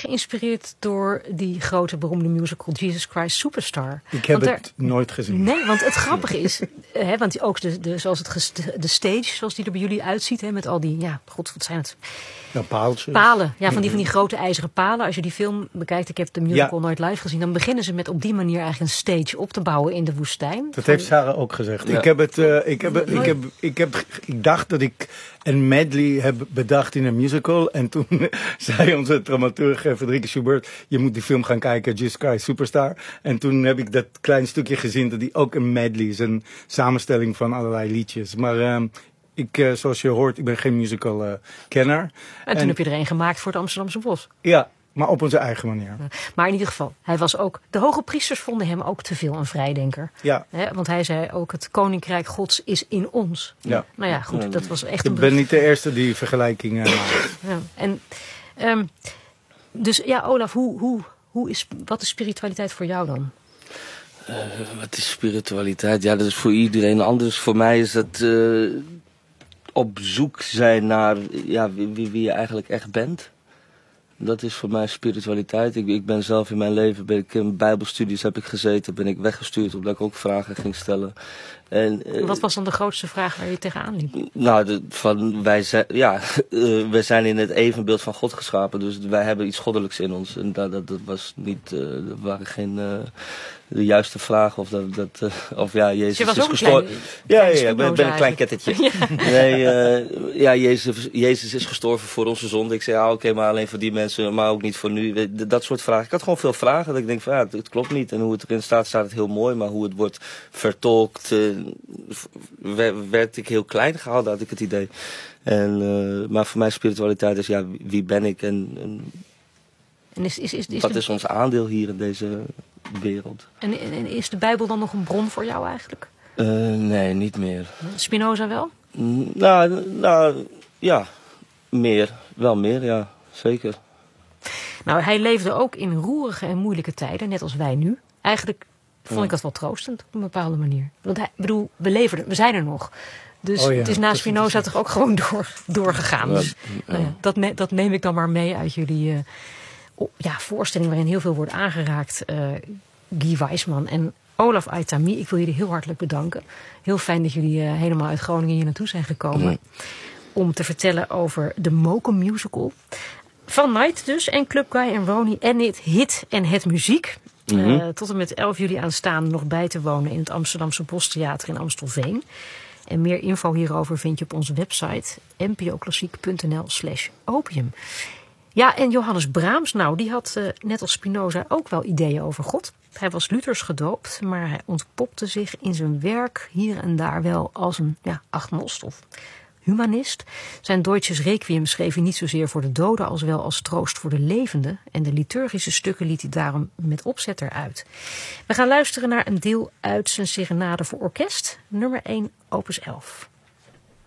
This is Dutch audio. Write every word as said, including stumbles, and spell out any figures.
geïnspireerd door die grote beroemde musical Jesus Christ Superstar. Ik heb want het er, nooit gezien. Nee, want het grappige is, hè, want ook de, de, zoals het ges, de, de stage, zoals die er bij jullie uitziet, hè, met al die, ja, god, wat zijn het? Ja, paaltjes. Palen, ja, van die, van die grote ijzeren palen. Als je die film bekijkt, ik heb de musical ja. nooit live gezien, dan beginnen ze met op die manier eigenlijk een stage op te bouwen in de woestijn. Dat heeft Sarah ook gezegd. Ja. Ik heb het, uh, ik heb, ik heb, ik heb, ik dacht dat ik een medley heb bedacht in een musical. En toen zei onze dramaturg Frederica Schubert, je moet die film gaan kijken, Jesus Christ Superstar. En toen heb ik dat klein stukje gezien dat die ook een medley is, een samenstelling van allerlei liedjes. Maar uh, ik, uh, zoals je hoort, ik ben geen musical uh, kenner. En toen en, heb je er een gemaakt voor het Amsterdamse Bos. Ja. Maar op onze eigen manier. Maar in ieder geval, hij was ook. De hoge priesters vonden hem ook te veel een vrijdenker. Ja. He, want hij zei ook: het koninkrijk Gods is in ons. Ja. Nou ja, goed, dat was echt. Ik een ben niet de eerste die vergelijkingen maakt. Ja. En um, dus ja, Olaf, hoe, hoe, hoe is, wat is spiritualiteit voor jou dan? Uh, wat is spiritualiteit? Ja, dat is voor iedereen anders. Voor mij is het uh, op zoek zijn naar ja, wie, wie je eigenlijk echt bent. Dat is voor mij spiritualiteit. Ik, ik ben zelf in mijn leven, ben ik in bijbelstudies heb ik gezeten, ben ik weggestuurd omdat ik ook vragen ging stellen. En, uh, wat was dan de grootste vraag waar je tegenaan liep? Nou, de, van, wij, zijn, ja, uh, wij zijn in het evenbeeld van God geschapen, dus wij hebben iets goddelijks in ons. En dat, dat, dat was niet, uh, dat waren geen uh, de juiste vragen of dat, dat uh, of ja, Jezus dus je was is ook gestorven. Klein, ja, ja, ja, ik ben, ben een klein kettetje. Ja. Nee, uh, ja, Jezus, Jezus is gestorven voor onze zonde. Ik zei, ja, oké, okay, maar alleen voor die mensen, maar ook niet voor nu. Dat soort vragen. Ik had gewoon veel vragen dat ik denk van, ja, het klopt niet. En hoe het erin staat, staat het heel mooi, maar hoe het wordt vertolkt, uh, werd ik heel klein gehouden, had ik het idee. En, uh, maar voor mij spiritualiteit is, ja, wie ben ik en, en, en is, is, is, is wat de... is ons aandeel hier in deze wereld. En, en is de Bijbel dan nog een bron voor jou eigenlijk? Uh, nee, niet meer. Spinoza wel? Nou, nou, ja, meer. Wel meer, ja, zeker. Nou, hij leefde ook in roerige en moeilijke tijden, net als wij nu. Eigenlijk vond ja. ik dat wel troostend op een bepaalde manier. Want hij, bedoel, we leven er, we zijn er nog. Dus oh ja, het is na Spinoza toch ook gewoon door, doorgegaan. Ja, dus ja. Nou ja, dat, ne, dat neem ik dan maar mee uit jullie uh, oh, ja, voorstelling waarin heel veel wordt aangeraakt. Uh, Guy Weisman en Olaf Aitami, ik wil jullie heel hartelijk bedanken. Heel fijn dat jullie uh, helemaal uit Groningen hier naartoe zijn gekomen. Ja. Om te vertellen over de Moken Musical. Van Night dus en Club Guy en Ronnie en het hit en het muziek. Mm-hmm. Uh, tot en met elf juli aanstaande nog bij te wonen in het Amsterdamse Bostheater in Amstelveen. En meer info hierover vind je op onze website npoklassiek.nl slash opium. Ja, en Johannes Brahms, nou, die had uh, net als Spinoza ook wel ideeën over God. Hij was Luthers gedoopt, maar hij ontpopte zich in zijn werk hier en daar wel als een ja, agnost of humanist. Zijn Deutsches Requiem schreef hij niet zozeer voor de doden als wel als troost voor de levenden. En de liturgische stukken liet hij daarom met opzet eruit. We gaan luisteren naar een deel uit zijn Serenade voor orkest, nummer één, opus elf.